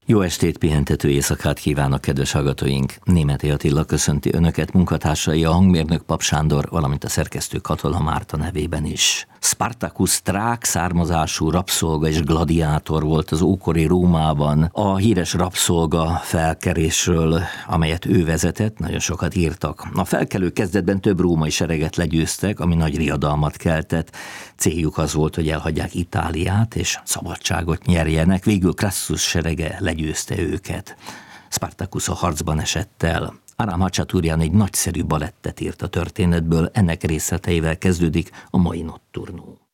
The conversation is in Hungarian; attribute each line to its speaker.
Speaker 1: Jó estét, pihentető éjszakát kívánok, kedves hallgatóink! Németi Attila köszönti Önöket, munkatársai a hangmérnök Pap Sándor, valamint a szerkesztő Katola Márta nevében is. Spartacus trák származású rabszolga és gladiátor volt az ókori Rómában. A híres rabszolga felkelésről, amelyet ő vezetett, nagyon sokat írtak. A felkelő kezdetben több római sereget legyőztek, ami nagy riadalmat keltett. Céljuk az volt, hogy elhagyják Itáliát és szabadságot nyerjenek. Végül Crassus serege legyőzte őket. Spartacus a harcban esett el. Aram Hachaturian egy nagyszerű balettet írt a történetből, ennek részleteivel kezdődik a mai Nocturno.